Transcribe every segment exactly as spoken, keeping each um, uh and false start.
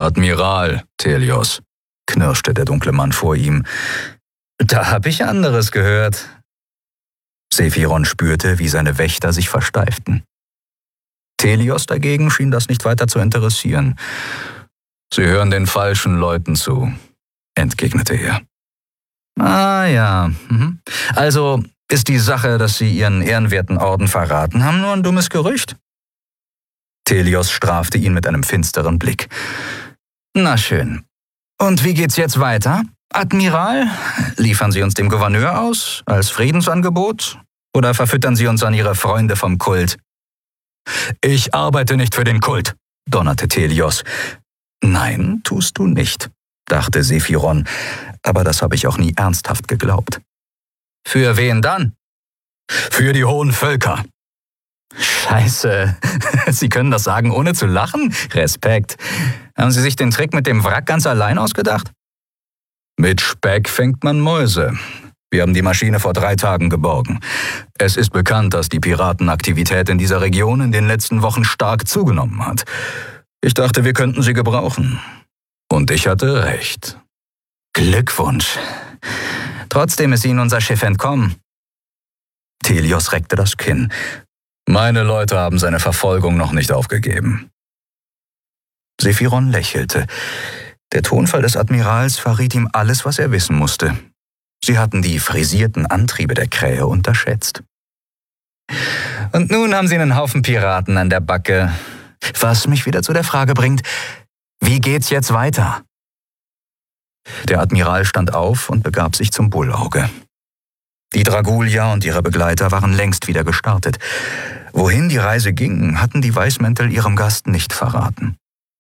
»Admiral Telios«, knirschte der dunkle Mann vor ihm. »Da hab ich anderes gehört.« Sephiron spürte, wie seine Wächter sich versteiften. Telios dagegen schien das nicht weiter zu interessieren. »Sie hören den falschen Leuten zu«, entgegnete er. »Ah ja, mhm. Also ist die Sache, dass Sie Ihren ehrenwerten Orden verraten haben, nur ein dummes Gerücht?« Telios strafte ihn mit einem finsteren Blick. »Na schön. Und wie geht's jetzt weiter, Admiral? Liefern Sie uns dem Gouverneur aus, als Friedensangebot? Oder verfüttern Sie uns an Ihre Freunde vom Kult?« »Ich arbeite nicht für den Kult«, donnerte Telios. »Nein, tust du nicht«, dachte Sephiron, aber das habe ich auch nie ernsthaft geglaubt. »Für wen dann?« »Für die hohen Völker.« »Scheiße, Sie können das sagen, ohne zu lachen? Respekt. Haben Sie sich den Trick mit dem Wrack ganz allein ausgedacht?« »Mit Speck fängt man Mäuse. Wir haben die Maschine vor drei Tagen geborgen. Es ist bekannt, dass die Piratenaktivität in dieser Region in den letzten Wochen stark zugenommen hat. Ich dachte, wir könnten sie gebrauchen. Und ich hatte recht.« »Glückwunsch. Trotzdem ist Ihnen unser Schiff entkommen.« Telios reckte das Kinn. »Meine Leute haben seine Verfolgung noch nicht aufgegeben.« Sephiron lächelte. Der Tonfall des Admirals verriet ihm alles, was er wissen musste. Sie hatten die frisierten Antriebe der Krähe unterschätzt. »Und nun haben Sie einen Haufen Piraten an der Backe. Was mich wieder zu der Frage bringt, wie geht's jetzt weiter?« Der Admiral stand auf und begab sich zum Bullauge. Die Dragulia und ihre Begleiter waren längst wieder gestartet. Wohin die Reise ging, hatten die Weißmäntel ihrem Gast nicht verraten.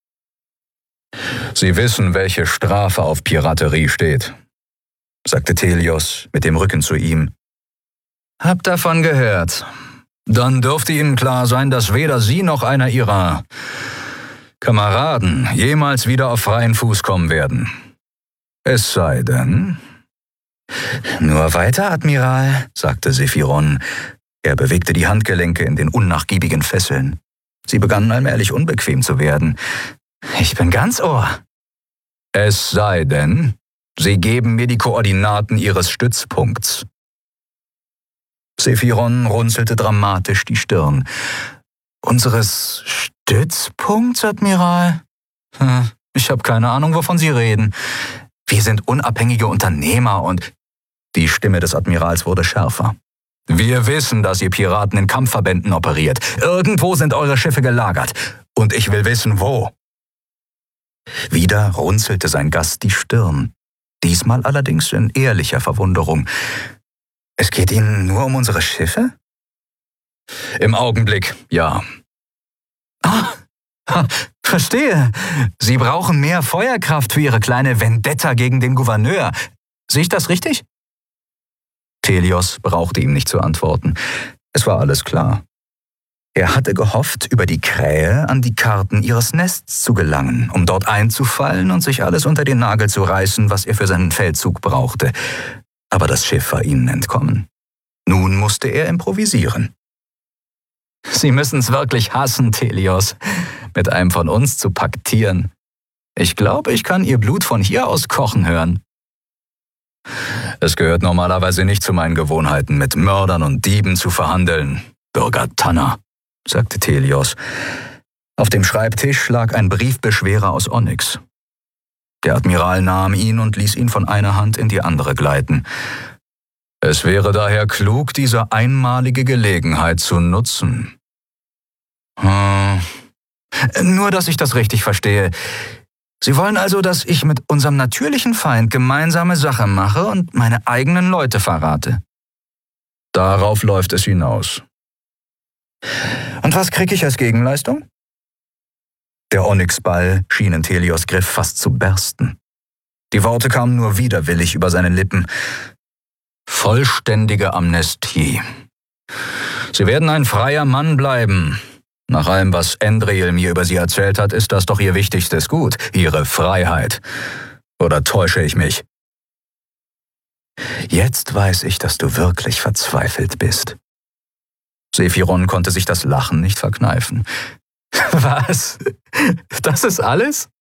»Sie wissen, welche Strafe auf Piraterie steht«, sagte Telios mit dem Rücken zu ihm. »Hab davon gehört. Dann dürfte Ihnen klar sein, dass weder Sie noch einer Ihrer Kameraden jemals wieder auf freien Fuß kommen werden. Es sei denn...« »Nur weiter, Admiral«, sagte Sephiron. Er bewegte die Handgelenke in den unnachgiebigen Fesseln. Sie begannen allmählich unbequem zu werden. »Ich bin ganz Ohr.« »Es sei denn, Sie geben mir die Koordinaten Ihres Stützpunkts.« Sephiron runzelte dramatisch die Stirn. »Unseres Stützpunkts, Admiral? Hm, ich habe keine Ahnung, wovon Sie reden. Wir sind unabhängige Unternehmer und...« Die Stimme des Admirals wurde schärfer. »Wir wissen, dass ihr Piraten in Kampfverbänden operiert. Irgendwo sind eure Schiffe gelagert. Und ich will wissen, wo.« Wieder runzelte sein Gast die Stirn. Diesmal allerdings in ehrlicher Verwunderung. »Es geht Ihnen nur um unsere Schiffe?« »Im Augenblick, ja.« »Ah, verstehe. Sie brauchen mehr Feuerkraft für Ihre kleine Vendetta gegen den Gouverneur. Sehe ich das richtig?« Telios brauchte ihm nicht zu antworten. Es war alles klar. Er hatte gehofft, über die Krähe an die Karten ihres Nests zu gelangen, um dort einzufallen und sich alles unter den Nagel zu reißen, was er für seinen Feldzug brauchte. Aber das Schiff war ihnen entkommen. Nun musste er improvisieren. »Sie müssen's wirklich hassen, Telios, mit einem von uns zu paktieren. Ich glaube, ich kann Ihr Blut von hier aus kochen hören.« »Es gehört normalerweise nicht zu meinen Gewohnheiten, mit Mördern und Dieben zu verhandeln, Bürger Tanner«, sagte Telios. Auf dem Schreibtisch lag ein Briefbeschwerer aus Onyx. Der Admiral nahm ihn und ließ ihn von einer Hand in die andere gleiten. »Es wäre daher klug, diese einmalige Gelegenheit zu nutzen.« »Hm. Nur, dass ich das richtig verstehe. Sie wollen also, dass ich mit unserem natürlichen Feind gemeinsame Sache mache und meine eigenen Leute verrate?« »Darauf läuft es hinaus.« »Und was kriege ich als Gegenleistung?« Der Onyxball schien in Telios Griff fast zu bersten. Die Worte kamen nur widerwillig über seine Lippen. »Vollständige Amnestie. Sie werden ein freier Mann bleiben. Nach allem, was Endriel mir über Sie erzählt hat, ist das doch Ihr wichtigstes Gut, Ihre Freiheit. Oder täusche ich mich?« »Jetzt weiß ich, dass du wirklich verzweifelt bist.« Sephiron konnte sich das Lachen nicht verkneifen. »Was? Das ist alles?«